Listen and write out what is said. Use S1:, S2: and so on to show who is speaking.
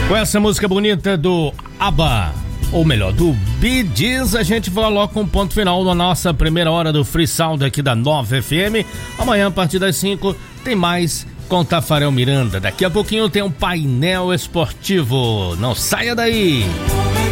S1: Com essa música bonita do ABBA, ou melhor, do Bee Gees, a gente coloca um ponto final na nossa primeira hora do Free Sound aqui da 9 FM. Amanhã, a partir das 5, tem mais com Tafarel Miranda. Daqui a pouquinho tem um painel esportivo. Não saia daí!